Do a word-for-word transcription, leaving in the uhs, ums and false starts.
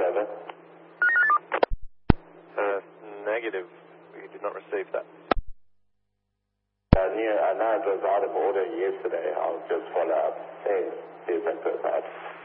eleven? Uh, negative. We did not receive that. I knew, I know it was out of order yesterday. I'll just follow up. Thanks. See you, thanks for that.